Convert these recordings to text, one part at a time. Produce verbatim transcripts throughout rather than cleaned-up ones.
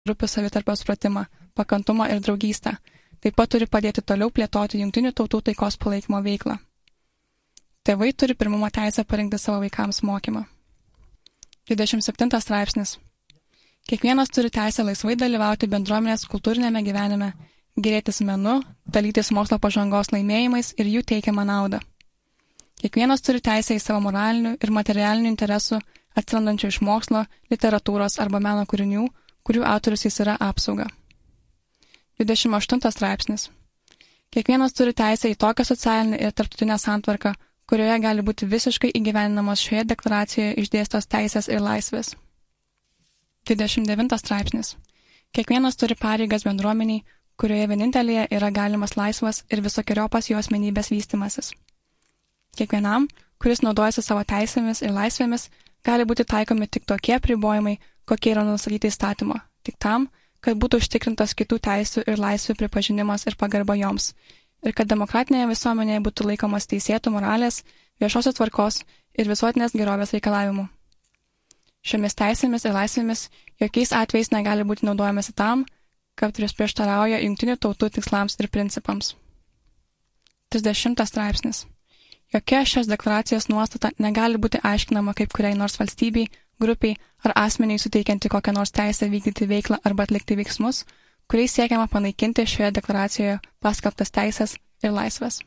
grupių savitarpio supratimą, pakantumą ir draugystę. Taip pat turi padėti toliau plėtoti Jungtinių tautų taikos palaikymo veiklą. Tėvai turi pirmumo teisę parinkti savo vaikams mokymą. dvidešimt septintas straipsnis. Kiekvienas turi teisę laisvai dalyvauti bendruomenės kultūrinėme gyvenime, gėrėtis menu, dalytis mokslo pažangos laimėjimais ir jų teikiamą naudą. Kiekvienas turi teisę į savo moralinių ir materialinių interesų atsirandančių iš mokslo, literatūros arba meno kūrinių, kurių autorius jis yra apsauga. dvidešimt aštuntas straipsnis. Kiekvienas turi teisę į tokią socialinę ir tarptautinę santvarką, kurioje gali būti visiškai įgyvendinamos šioje deklaracijoje išdėstos teisės ir laisvės. dvidešimt devintas straipsnis. Kiekvienas turi pareigas bendruomeniai, kurioje vienintelėje yra galimas laisvas ir visokiojopas jo asmenybės vystimasis. Kiekvienam, kuris naudojasi savo teisėmis ir laisvėmis, gali būti taikomi tik tokie apribojimai, kokie yra nustatyti įstatymo, tik tam, kad būtų užtikrintas kitų teisių ir laisvių pripažinimas ir pagarba joms, ir kad demokratinėje visuomenėje būtų laikomas teisėtų moralės, viešosios tvarkos ir visuotinės gerovės reikalavimų. Šiomis teisėmis ir laisvėmis jokiais atvejais negali būti naudojamasi tam, kad prieštarauja Jungtinių tautų tikslams ir principams. trisdešimtas straipsnis. Jokia šios deklaracijos nuostata negali būti aiškinama kaip kuriai nors valstybei, grupiai ar asmeniai suteikianti kokią nors teisę vykdyti veiklą arba atlikti veiksmus, kuriais siekiama panaikinti šioje deklaracijoje paskelbtas teisės ir laisvės.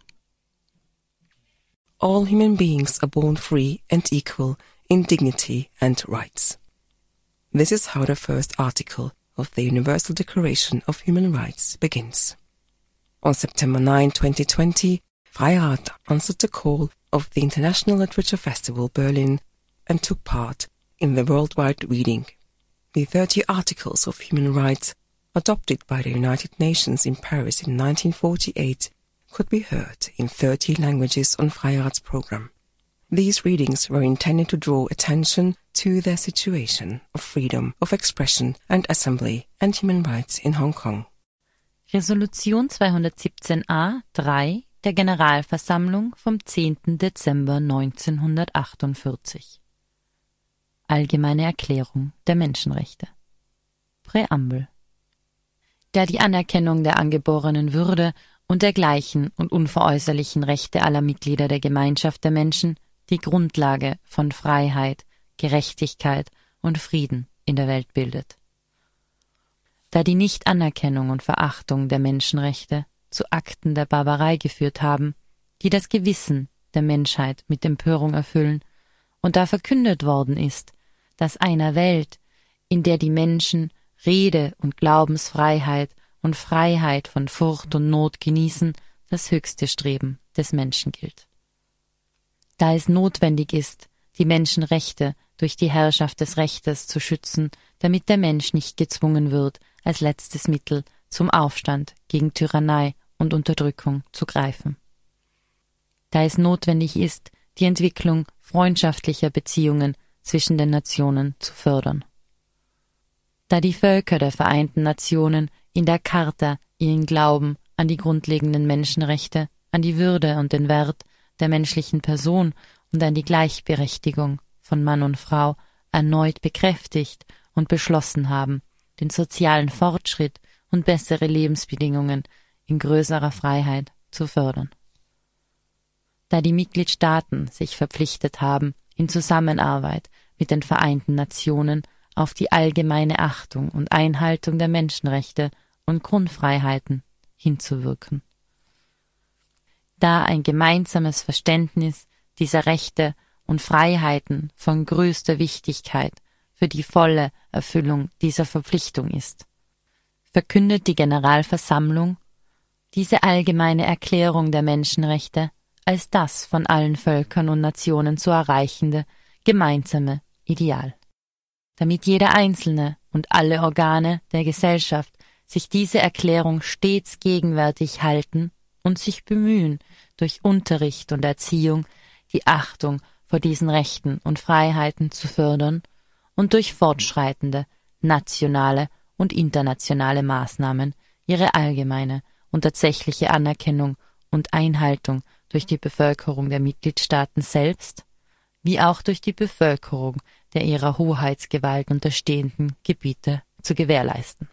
All human beings are born free and equal in dignity and rights. This is how the first article of the Universal Declaration of Human Rights begins. On September ninth, twenty twenty, Freiheit answered the call of the International Literature Festival Berlin and took part in the worldwide reading. The thirty Articles of Human Rights adopted by the United Nations in Paris in nineteen forty-eight could be heard in thirty languages on Freiheit's program. These readings were intended to draw attention to the situation of freedom of expression and assembly and human rights in Hong Kong. Resolution zweihundertsiebzehn a drei der Generalversammlung vom zehnten Dezember neunzehnhundertachtundvierzig. Allgemeine Erklärung der Menschenrechte. Präambel. Da die Anerkennung der angeborenen Würde und der gleichen und unveräußerlichen Rechte aller Mitglieder der Gemeinschaft der Menschen die Grundlage von Freiheit, Gerechtigkeit und Frieden in der Welt bildet. Da die Nichtanerkennung und Verachtung der Menschenrechte zu Akten der Barbarei geführt haben, die das Gewissen der Menschheit mit Empörung erfüllen, und da verkündet worden ist, dass einer Welt, in der die Menschen Rede- und Glaubensfreiheit und Freiheit von Furcht und Not genießen, das höchste Streben des Menschen gilt. Da es notwendig ist, die Menschenrechte durch die Herrschaft des Rechtes zu schützen, damit der Mensch nicht gezwungen wird, als letztes Mittel zum Aufstand gegen Tyrannei und Unterdrückung zu greifen. Da es notwendig ist, die Entwicklung freundschaftlicher Beziehungen zwischen den Nationen zu fördern. Da die Völker der Vereinten Nationen in der Charta ihren Glauben an die grundlegenden Menschenrechte, an die Würde und den Wert der menschlichen Person und an die Gleichberechtigung von Mann und Frau erneut bekräftigt und beschlossen haben, den sozialen Fortschritt und bessere Lebensbedingungen in größerer Freiheit zu fördern. Da die Mitgliedstaaten sich verpflichtet haben, in Zusammenarbeit mit den Vereinten Nationen auf die allgemeine Achtung und Einhaltung der Menschenrechte und Grundfreiheiten hinzuwirken. Da ein gemeinsames Verständnis dieser Rechte und Freiheiten von größter Wichtigkeit für die volle Erfüllung dieser Verpflichtung ist, verkündet die Generalversammlung diese allgemeine Erklärung der Menschenrechte als das von allen Völkern und Nationen zu erreichende gemeinsame Ideal. Damit jeder Einzelne und alle Organe der Gesellschaft sich diese Erklärung stets gegenwärtig halten und sich bemühen, durch Unterricht und Erziehung die Achtung vor diesen Rechten und Freiheiten zu fördern und durch fortschreitende nationale und internationale Maßnahmen ihre allgemeine und tatsächliche Anerkennung und Einhaltung durch die Bevölkerung der Mitgliedstaaten selbst, wie auch durch die Bevölkerung der ihrer Hoheitsgewalt unterstehenden Gebiete zu gewährleisten.